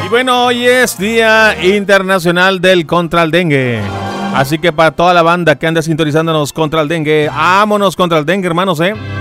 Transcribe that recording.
Y bueno, hoy es Día Internacional del Contra el Dengue. Así que para toda la banda que anda sintonizándonos contra el dengue, vámonos contra el dengue, hermanos,